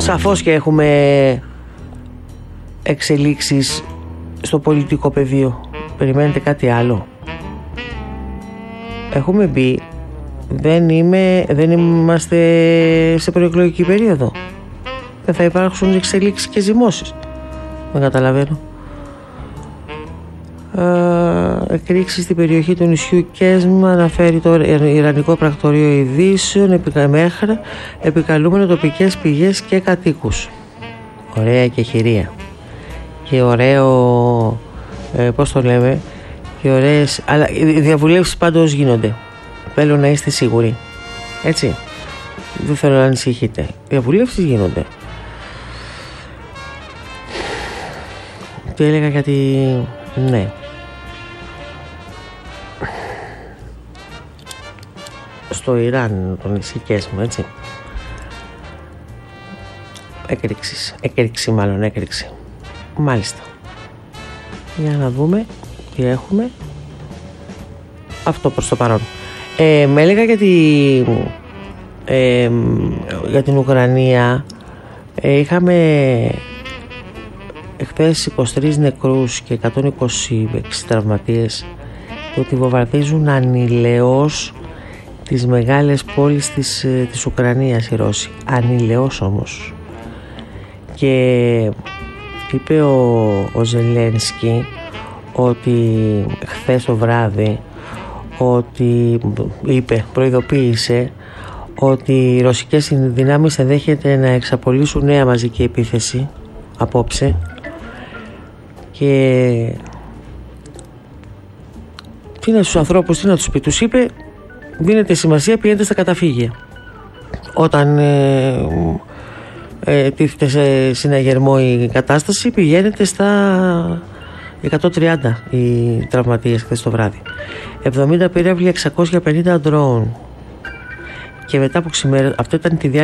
Σαφώς και έχουμε εξελίξεις στο πολιτικό πεδίο. Περιμένετε κάτι άλλο? Έχουμε μπει, δεν είμαστε σε προεκλογική περίοδο. Δεν θα υπάρξουν εξελίξεις και ζυμώσεις? Δεν καταλαβαίνω. Εκρήξεις στην περιοχή του νησιού Κέσμα, αναφέρει το Ιρανικό Πρακτορείο Ειδήσεων μέχρι επικαλούμενο τοπικές πηγές και κατοίκους. Ωραία και χειρία και ωραίο, πώς το λέμε, και ωραίες, αλλά οι διαβουλεύσεις πάντως γίνονται. Θέλω να είστε σίγουροι, έτσι, δεν θέλω να ανησυχείτε. Οι διαβουλεύσεις γίνονται. Τι έλεγα γιατί, ναι, στο Ιράν, τον νησί Κέσμα, έτσι, έκρηξη. Μάλιστα. Για να δούμε τι έχουμε. Αυτό προς το παρόν. Με έλεγα για την Ουκρανία. Είχαμε εχθές 23 νεκρούς και 126 τραυματίες, ότι βομβαρδίζουν ανηλαιώς τις μεγάλες πόλεις της Ουκρανίας οι Ρώσοι. Ανηλαιώς όμως. Και είπε ο Ζελένσκι ότι χθες το βράδυ, ότι προειδοποίησε ότι οι ρωσικές δυνάμεις ενδέχεται να εξαπολύσουν νέα μαζική επίθεση απόψε, και τι να στους ανθρώπους, τι να τους πει? Τους είπε, δίνετε σημασία, πηγαίνετε στα καταφύγια. Όταν τίθεται σε συναγερμό η κατάσταση, πηγαίνετε στα 130 οι τραυματίες χθες το βράδυ. 70 πύραυλοι, 650 ντρόουν. Και μετά από ξημέρα, αυτό ήταν τη διάρκεια